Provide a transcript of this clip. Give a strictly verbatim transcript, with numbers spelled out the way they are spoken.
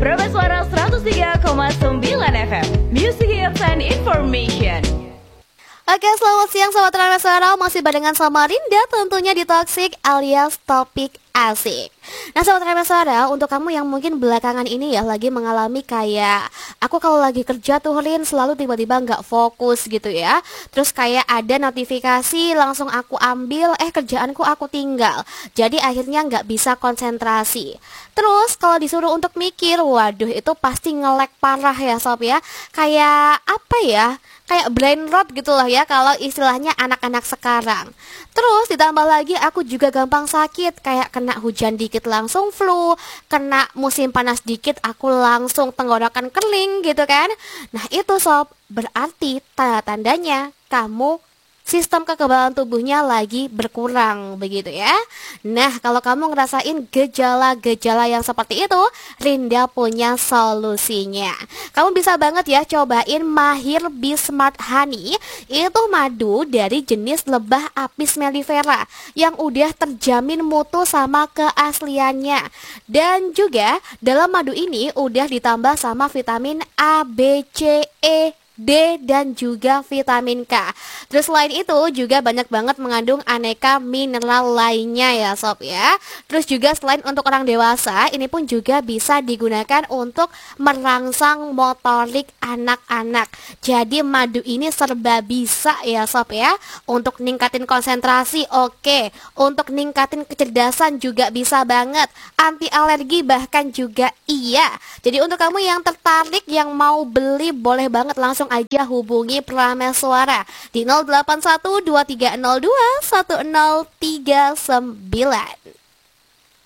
Prameswara seratus tiga koma sembilan F M, Music Hits and Information. Oke, selamat siang Sobat Prameswara, masih barengan sama Rinda tentunya di Toxic alias Topik Asik. Nah Sobat Prameswara, untuk kamu yang mungkin belakangan ini ya lagi mengalami kayak aku kalau lagi kerja tuh Rin selalu tiba-tiba nggak fokus gitu ya. Terus kayak ada notifikasi langsung aku ambil, eh kerjaanku aku tinggal. Jadi akhirnya nggak bisa konsentrasi. Terus kalau disuruh untuk mikir, waduh itu pasti nge-lag parah ya Sob ya. Kayak apa ya? Kayak brain rot gitu lah ya kalau istilahnya anak-anak sekarang. Terus ditambah lagi aku juga gampang sakit, kayak kena hujan dikit langsung flu, kena musim panas dikit aku langsung tenggorokan kering gitu kan. Nah itu Sob, berarti tanda-tandanya kamu sistem kekebalan tubuhnya lagi berkurang begitu ya. Nah kalau kamu ngerasain gejala-gejala yang seperti itu, Rinda punya solusinya. Kamu bisa banget ya cobain Mahir Bee Smart Honey. Itu madu dari jenis lebah Apis mellifera yang udah terjamin mutu sama keasliannya. Dan juga dalam madu ini udah ditambah sama vitamin A, B, C, E, D dan juga vitamin K. Terus selain itu juga banyak banget mengandung aneka mineral lainnya ya Sob ya. Terus juga selain untuk orang dewasa, ini pun juga bisa digunakan untuk merangsang motorik anak-anak. Jadi madu ini serba bisa ya Sob ya. Untuk ningkatin konsentrasi oke, untuk ningkatin kecerdasan juga bisa banget. Anti alergi bahkan juga iya. Jadi untuk kamu yang tertarik, yang mau beli, boleh banget langsung aja hubungi Prameswara di nol delapan satu dua tiga nol dua satu nol tiga sembilan.